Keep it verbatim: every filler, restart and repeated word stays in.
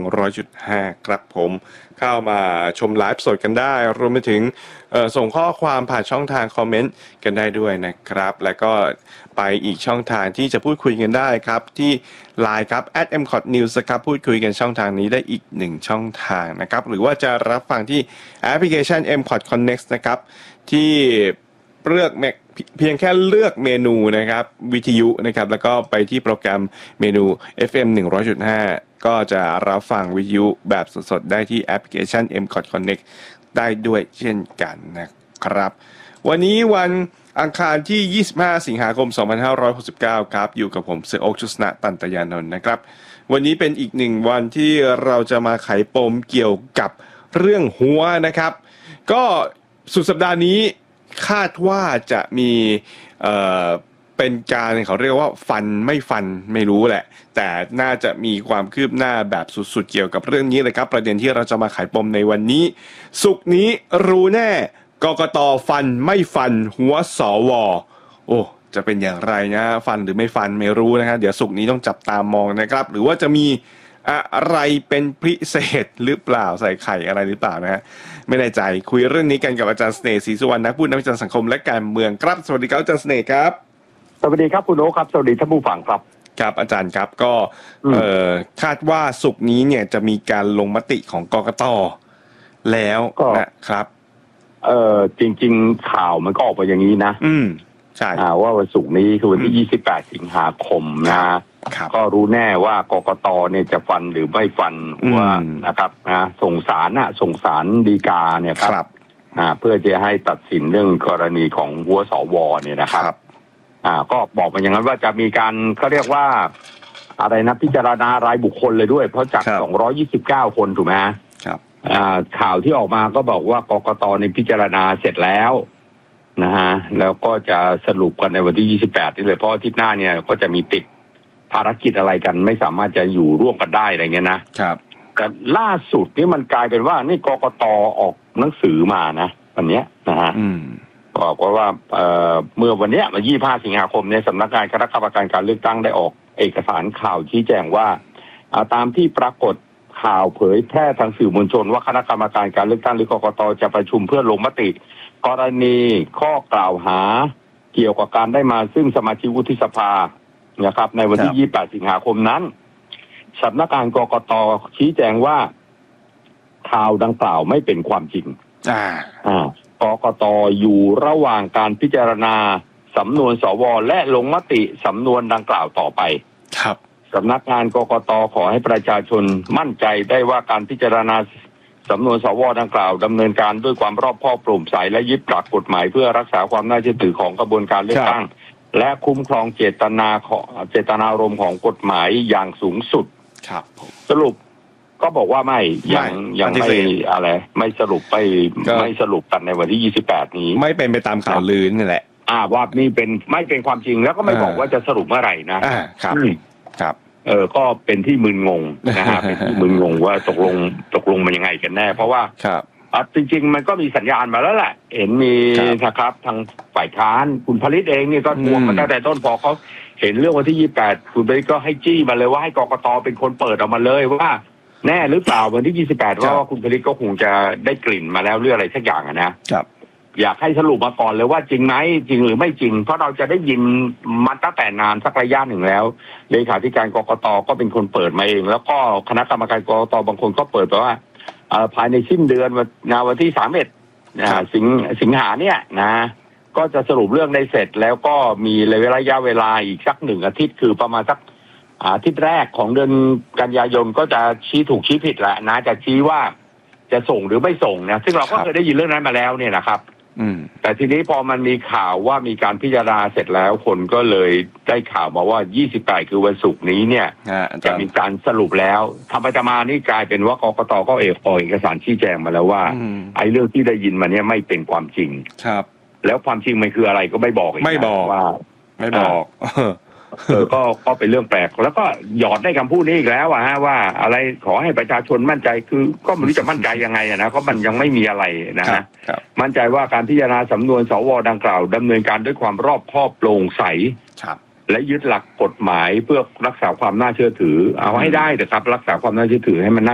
ร้อยจุดห้า ครับผมเข้ามาชมไลฟ์สดกันได้รวมไปถึงส่งข้อความผ่านช่องทางคอมเมนต์กันได้ด้วยนะครับแล้วก็ไปอีกช่องทางที่จะพูดคุยกันได้ครับที่ ไลน์ ครับ แอท เอ็ม ซี โอ ที นิวส์ ครับพูดคุยกันช่องทางนี้ได้อีกหนึ่งช่องทางนะครับหรือว่าจะรับฟังที่แอปพลิเคชัน เอ็ม ซี โอ ที Connect นะครับที่เลือกเพียงแค่เลือกเมนูนะครับวิทยุนะครับแล้วก็ไปที่โปรแกรมเมนู เอฟ เอ็ม หนึ่งร้อยจุดห้า ก็จะรับฟังวิทยุแบบสดๆได้ที่แอปพลิเคชัน เอ็ม ซี โอ ที Connect ได้ด้วยเช่นกันนะครับวันนี้วันอังคารที่ยี่สิบห้าสิงหาคมสองพันห้าร้อยหกสิบเก้าครับอยู่กับผมเสือโอ๊คชุสนะตันตยานนท์นะครับวันนี้เป็นอีกหนึ่งวันที่เราจะมาไขปมเกี่ยวกับเรื่องหัวนะครับก็สุดสัปดาห์นี้คาดว่าจะมีเอ่อเป็นการเขาเรียกว่าฟันไม่ฟันไม่รู้แหละแต่น่าจะมีความคืบหน้าแบบสุดๆเกี่ยวกับเรื่องนี้เลยครับประเด็นที่เราจะมาไขปมในวันนี้ศุกร์นี้รู้แน่กกต.ฟันไม่ฟันหัวสว.โอ้จะเป็นอย่างไรนะฟันหรือไม่ฟันไม่รู้นะครับเดี๋ยวศุกร์นี้ต้องจับตามองนะครับหรือว่าจะมีอะไรเป็นพิเศษหรือเปล่าใส่ไข่อะไรหรือเปล่านะฮะไม่แน่ใจคุยเรื่องนี้กันกับอาจารย์เสน่ห์ศรีสุวรรณนักพูดนักวิจารณ์สังคมและการเมืองครับสวัสดีครับอาจารย์เสน่ห์ครับสวัสดีครับคุณโอ๊คครับสวัสดีท่านผู้ฟังครับครับอาจารย์ครับก็เอ่อคาดว่าศุกร์นี้เนี่ยจะมีการลงมติของกกต.แล้วนะครับเออจริงๆข่าวมันก็ออกมาอย่างนี้นะอืมใช่ว่าวันศุกร์นี้คือวันที่ยี่สิบแปดสิงหาคมนะก็รู้แน่ว่ากกต.เนี่ยจะฟันหรือไม่ฟันว่านะครับนะส่งสารน่ะส่งสารฎีกาเนี่ยครับอ่าเพื่อจะให้ตัดสินเรื่องกรณีของหัวสวเนี่ยนะครับอ่าก็บอกมาอย่างนั้นว่าจะมีการเขาเรียกว่าอะไรนะพิจารณารายบุคคลเลยด้วยเพราะจากสองร้อยยี่สิบเก้าคนถูกไหมครับอ่าข่าวที่ออกมาก็บอกว่ากกต.ในพิจารณาเสร็จแล้วนะฮะแล้วก็จะสรุปกันในวันที่ยี่สิบแปดนี่เลยเพราะอาทิตย์หน้าเนี่ยก็จะมีติดภารกิจอะไรกันไม่สามารถจะอยู่ร่วมกันได้อะไรเงี้ยนะครับแต่ล่าสุดนี่มันกลายเป็นว่านี่กกต.ออกหนังสือมานะวันนี้นะฮะบอกว่าว่าเอ่อเมื่อวันนี้มายี่สิบห้าสิงหาคมเนี่ยสำนักงานคณะกรรมการการเลือกตั้งได้ออกเอกสารข่าวชี้แจงว่าตามที่ปรากฏข่าวเผยแพร่ทางสื่อมวลชนว่าคณะกรรมการการเลือกตั้งหรือกกต.จะประชุมเพื่อลงมติกรณีข้อกล่าวหาเกี่ยวกับการได้มาซึ่งสมาชิกวุฒิสภานะครับในวันที่ยี่สิบแปดสิงหาคมนั้นสำนักงานกกต.ชี้แจงว่าข่าวดังกล่าวไม่เป็นความจริงอ่าอ่ากกต.อยู่ระหว่างการพิจารณาสำนวนสว.และลงมติสำนวนดังกล่าวต่อไปครับสำนักงานกกต.ขอให้ประชาชนมั่นใจได้ว่าการพิจารณาสำนวนสว.ดังกล่าวดำเนินการด้วยความรอบคอบโปร่งใสและยึดหลักกฎหมายเพื่อรักษาความน่าเชื่อถือของกระบวนการเลือกตั้งและคุ้มครองเจตนาของเจตนารมณ์ของกฎหมายอย่างสูงสุดครับสรุปก็บอกว่าไม่ยังยังไม่อะไรไม่สรุปไม่ไม่สรุปกันในวันที่ยี่สิบแปดนี้ไม่เป็นไปตามข่าวลือนี่แหละอ่าว่านี่เป็นไม่เป็นความจริงแล้วก็ไม่บอกว่าจะสรุปเมื่อไหร่นะอ่าครับครับเออก็เป็นที่มึนงงนะฮะเป็นที่มึนงงว่าตกลงตกลงมันยังไงกันแน่เพราะว่าครับอ่ะจริงๆมันก็มีสัญญาณมาแล้วแหละเห็นมีนะครับทางฝ่ายค้านคุณผลิตเองนี่ก็ทวงมาตั้งแต่ต้นพอเขาเห็นเรื่องวันที่ยี่สิบแปดคุณผลิตก็ให้จี้มาเลยว่าให้กกต.เป็นคนเปิดออกมาเลยว่าแน่หรือเปล่าวันที่ยี่สิบแปดเพราะว่าคุณผลิตก็คงจะได้กลิ่นมาแล้วเรื่องอะไรสักอย่างนะครับอยากให้สรุปมาก่อนเลยว่าจริงไหมจริงหรือไม่จริงเพราะเราจะได้ยินมาตั้งแต่นานสักระยะหนึ่งแล้วเลขาธิการกกต.ก็เป็นคนเปิดมาเองแล้วก็คณะกรรมการกกต.บางคนก็เปิดไปว่าภายในสิ้นเดือนวันวันที่สามสิบเอ็ดสิงสิงหาเนี่ยนะก็จะสรุปเรื่องได้เสร็จแล้วก็มีระยะเวลาอีกสักหนึ่งอาทิตย์คือประมาณสักอาทิตย์แรกของเดือนกันยายนก็จะชี้ถูกชี้ผิดแหละนะจะชี้ว่าจะส่งหรือไม่ส่งนะซึ่งเราก็เคยได้ยินเรื่องนั้นมาแล้วเนี่ยนะครับแต่ทีนี้พอมันมีข่าวว่ามีการพิจารณาเสร็จแล้วคนก็เลยได้ข่าวมาว่ายี่สิบแปดคือวันศุกร์นี้เนี่ยจะมีการสรุปแล้วทำไปทำมานี่กลายเป็นว่ากกต.ก็เอฟออกเอกสารชี้แจงมาแล้วว่าไอ้เรื่องที่ได้ยินมาเนี่ยไม่เป็นความจริงครับแล้วความจริงมันคืออะไรก็ไม่บอกไม่บอกว่าไม่บอกเออก็ก็เป็นเรื่องแปลกแล้วก็หยอดได้คำพูดนี้อีกแล้วอะฮะว่าอะไรขอให้ประชาชนมั่นใจคือก็ไม่รู้จะมั่นใจยังไงนะเพราะมันยังไม่มีอะไรนะฮะมั่นใจว่าการพิจารณาสำนวนสว.ดังกล่าวดำเนินการด้วยความรอบคอบโปร่งใสและยึดหลักกฎหมายเพื่อรักษาความน่าเชื่อถือเอาให้ได้เถอะครับรักษาความน่าเชื่อถือให้มัน